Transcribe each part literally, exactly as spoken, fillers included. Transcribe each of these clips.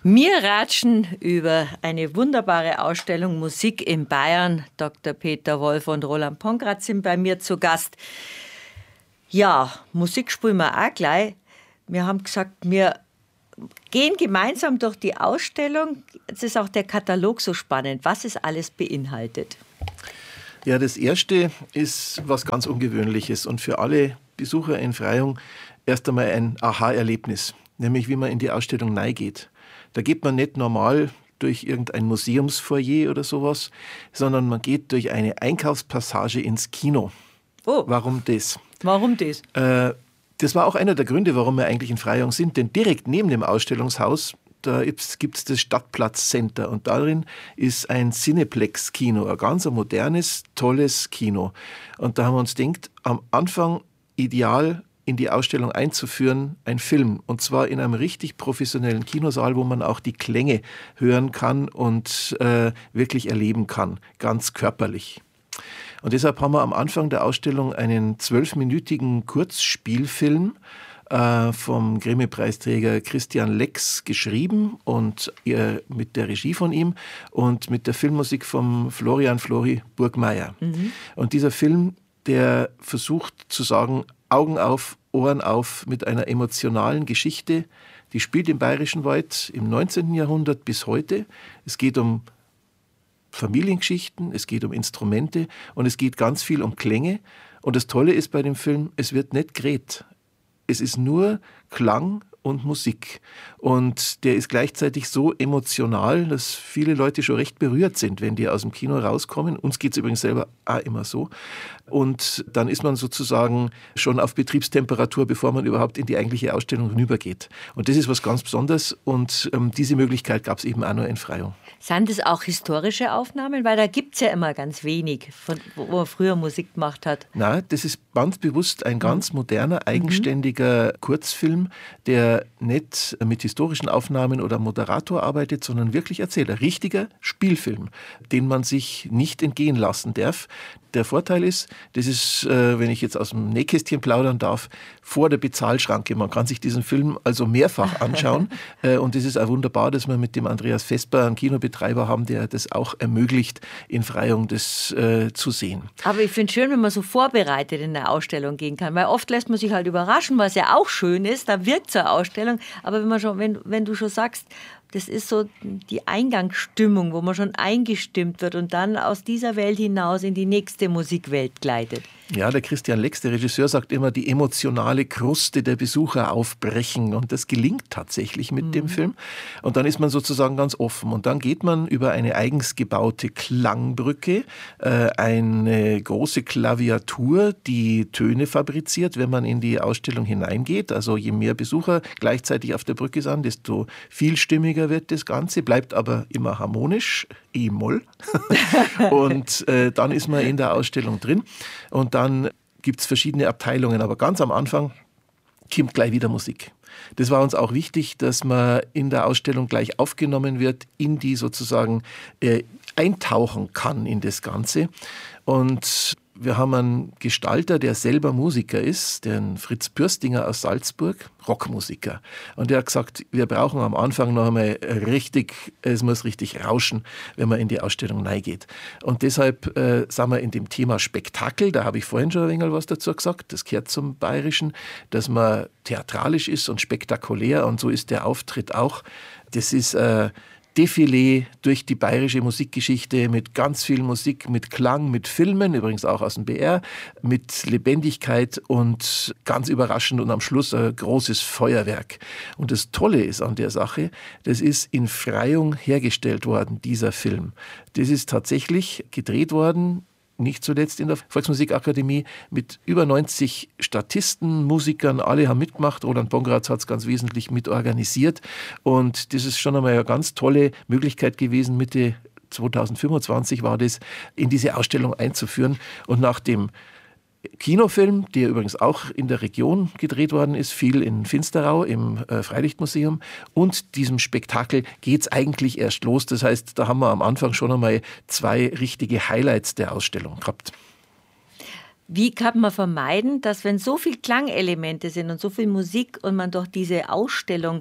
Wir ratschen über eine wunderbare Ausstellung Musik in Bayern. Doktor Peter Wolf und Roland Pongratz sind bei mir zu Gast. Ja, Musik spielen wir auch gleich. Wir haben gesagt, wir gehen gemeinsam durch die Ausstellung. Jetzt ist auch der Katalog so spannend, was es alles beinhaltet. Ja, das erste ist was ganz Ungewöhnliches und für alle Besucher in Freyung erst einmal ein Aha-Erlebnis, nämlich wie man in die Ausstellung reingeht. Da geht man nicht normal durch irgendein Museumsfoyer oder sowas, sondern man geht durch eine Einkaufspassage ins Kino. Oh. Warum das? Warum das? Äh, das war auch einer der Gründe, warum wir eigentlich in Freyung sind, denn direkt neben dem Ausstellungshaus da gibt es das Stadtplatz-Center und darin ist ein Cineplex-Kino, ein ganz modernes, tolles Kino. Und da haben wir uns gedacht, am Anfang ideal in die Ausstellung einzuführen, ein Film. Und zwar in einem richtig professionellen Kinosaal, wo man auch die Klänge hören kann und äh, wirklich erleben kann, ganz körperlich. Und deshalb haben wir am Anfang der Ausstellung einen zwölfminütigen Kurzspielfilm äh, vom Grimme-Preisträger Christian Lex geschrieben und äh, mit der Regie von ihm und mit der Filmmusik von Florian Flori Burgmeier. Mhm. Und dieser Film, der versucht zu sagen, Augen auf, Ohren auf mit einer emotionalen Geschichte. Die spielt im Bayerischen Wald im neunzehnten Jahrhundert bis heute. Es geht um Familiengeschichten, es geht um Instrumente und es geht ganz viel um Klänge. Und das Tolle ist bei dem Film, es wird nicht geredet. Es ist nur Klang und Musik. Und der ist gleichzeitig so emotional, dass viele Leute schon recht berührt sind, wenn die aus dem Kino rauskommen. Uns geht es übrigens selber auch immer so. Und dann ist man sozusagen schon auf Betriebstemperatur, bevor man überhaupt in die eigentliche Ausstellung hinübergeht. Und das ist was ganz Besonderes. Und ähm, diese Möglichkeit gab es eben auch nur in Freyung. Sind das auch historische Aufnahmen? Weil da gibt es ja immer ganz wenig, von, wo man früher Musik gemacht hat. Nein, das ist ganz bewusst ein ganz moderner, eigenständiger mhm. Kurzfilm, der nicht mit historischen Aufnahmen oder Moderator arbeitet, sondern wirklich erzählt. Ein richtiger Spielfilm, den man sich nicht entgehen lassen darf. Der Vorteil ist, das ist, äh, wenn ich jetzt aus dem Nähkästchen plaudern darf, vor der Bezahlschranke. Man kann sich diesen Film also mehrfach anschauen. äh, und es ist auch wunderbar, dass wir mit dem Andreas Vesper einen Kinobetreiber haben, der das auch ermöglicht, in Freyung das äh, zu sehen. Aber ich finde es schön, wenn man so vorbereitet in eine Ausstellung gehen kann, weil oft lässt man sich halt überraschen, was ja auch schön ist, da wirkt so eine Ausstellung. Aber wenn, man schon, wenn, wenn du schon sagst, das ist so die Eingangsstimmung, wo man schon eingestimmt wird und dann aus dieser Welt hinaus in die nächste Musikwelt gleitet. Ja, der Christian Lex, der Regisseur, sagt immer, die emotionale Kruste der Besucher aufbrechen. Und das gelingt tatsächlich mit mhm. dem Film. Und dann ist man sozusagen ganz offen. Und dann geht man über eine eigens gebaute Klangbrücke, äh, eine große Klaviatur, die Töne fabriziert, wenn man in die Ausstellung hineingeht. Also je mehr Besucher gleichzeitig auf der Brücke sind, desto vielstimmiger wird das Ganze, bleibt aber immer harmonisch, E-Moll. Und äh, dann ist man in der Ausstellung drin. Und dann gibt es verschiedene Abteilungen, aber ganz am Anfang kommt gleich wieder Musik. Das war uns auch wichtig, dass man in der Ausstellung gleich aufgenommen wird, in die sozusagen äh, eintauchen kann in das Ganze. Und wir haben einen Gestalter, der selber Musiker ist, den Fritz Pürstinger aus Salzburg, Rockmusiker. Und der hat gesagt, wir brauchen am Anfang noch einmal richtig, es muss richtig rauschen, wenn man in die Ausstellung reingeht. Und deshalb äh, sind wir in dem Thema Spektakel, da habe ich vorhin schon ein wenig was dazu gesagt, das gehört zum Bayerischen, dass man theatralisch ist und spektakulär und so ist der Auftritt auch. Das ist äh, Defilé durch die bayerische Musikgeschichte mit ganz viel Musik, mit Klang, mit Filmen, übrigens auch aus dem B R, mit Lebendigkeit und ganz überraschend und am Schluss ein großes Feuerwerk. Und das Tolle ist an der Sache, das ist in Freyung hergestellt worden, dieser Film. Das ist tatsächlich gedreht worden, nicht zuletzt in der Volksmusikakademie, mit über neunzig Statisten, Musikern, alle haben mitgemacht. Roland Pongratz hat es ganz wesentlich mit organisiert. Und das ist schon einmal eine ganz tolle Möglichkeit gewesen, Mitte zweitausendfünfundzwanzig war das, in diese Ausstellung einzuführen. Und nach dem Kinofilm, der übrigens auch in der Region gedreht worden ist, viel in Finsterau im äh, Freilichtmuseum, und diesem Spektakel geht es eigentlich erst los. Das heißt, da haben wir am Anfang schon einmal zwei richtige Highlights der Ausstellung gehabt. Wie kann man vermeiden, dass wenn so viele Klangelemente sind und so viel Musik und man durch diese Ausstellung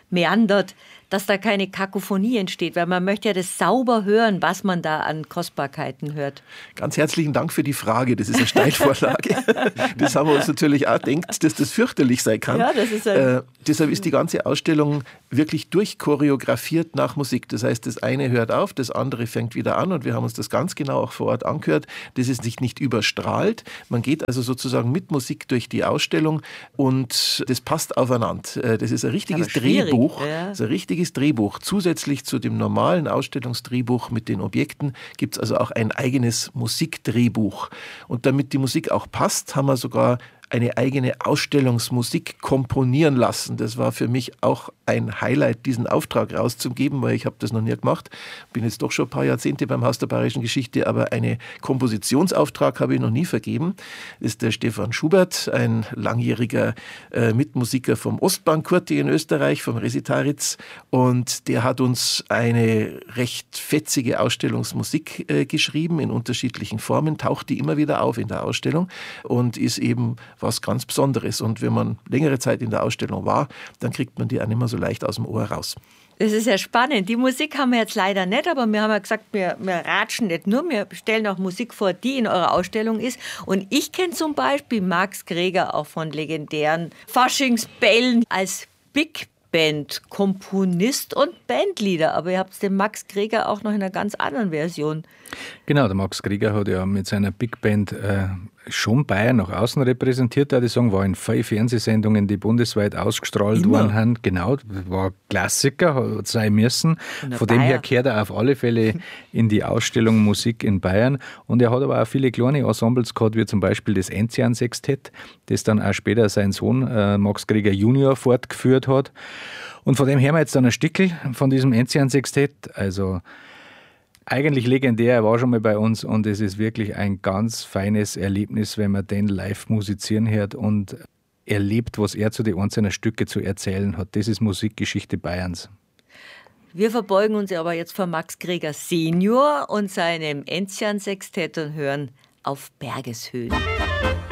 meandert, dass da keine Kakophonie entsteht, weil man möchte ja das sauber hören, was man da an Kostbarkeiten hört. Ganz herzlichen Dank für die Frage. Das ist eine Steilvorlage. Das haben wir uns natürlich auch gedacht, dass das fürchterlich sein kann. Ja, das ist ein äh, deshalb ist die ganze Ausstellung wirklich durchchoreografiert nach Musik. Das heißt, das eine hört auf, das andere fängt wieder an und wir haben uns das ganz genau auch vor Ort angehört. Das ist nicht, nicht überstrahlt. Man geht also sozusagen mit Musik durch die Ausstellung und das passt aufeinander. Das ist ein richtiges Drehbuch. Ja. Das ist ein richtiges Drehbuch. Zusätzlich zu dem normalen Ausstellungsdrehbuch mit den Objekten gibt es also auch ein eigenes Musikdrehbuch. Und damit die Musik auch passt, haben wir sogar eine eigene Ausstellungsmusik komponieren lassen. Das war für mich auch ein Highlight, diesen Auftrag rauszugeben, weil ich habe das noch nie gemacht. Bin jetzt doch schon ein paar Jahrzehnte beim Haus der Bayerischen Geschichte, aber einen Kompositionsauftrag habe ich noch nie vergeben. Das ist der Stefan Schubert, ein langjähriger äh, Mitmusiker vom Ostbahnkurti in Österreich, vom Resitaritz, und der hat uns eine recht fetzige Ausstellungsmusik äh, geschrieben in unterschiedlichen Formen, taucht die immer wieder auf in der Ausstellung und ist eben was ganz Besonderes. Und wenn man längere Zeit in der Ausstellung war, dann kriegt man die auch nicht mehr so leicht aus dem Ohr raus. Das ist ja spannend. Die Musik haben wir jetzt leider nicht, aber wir haben ja gesagt, wir, wir ratschen nicht nur, wir stellen auch Musik vor, die in eurer Ausstellung ist. Und ich kenne zum Beispiel Max Greger auch von legendären Faschingsbällen als Big Band, Komponist und Bandleader. Aber ihr habt den Max Greger auch noch in einer ganz anderen Version. Genau, der Max Greger hat ja mit seiner Big Band äh, schon Bayern nach außen repräsentiert, würde ich sagen, war in vier Fernsehsendungen, die bundesweit ausgestrahlt Immer. worden haben. Genau, war Klassiker, hat sein müssen. Von dem Bayer. her kehrt er auf alle Fälle in die Ausstellung Musik in Bayern. Und er hat aber auch viele kleine Ensembles gehabt, wie zum Beispiel das Enzian-Sextett, das dann auch später sein Sohn äh, Max Greger Junior fortgeführt hat. Und von dem hören wir jetzt dann ein Stückel von diesem Enzian-Sextett, also eigentlich legendär, er war schon mal bei uns und es ist wirklich ein ganz feines Erlebnis, wenn man den live musizieren hört und erlebt, was er zu den einzelnen Stücke zu erzählen hat. Das ist Musikgeschichte Bayerns. Wir verbeugen uns aber jetzt vor Max Greger Senior und seinem Enzian-Sextett und hören Auf Bergeshöhen.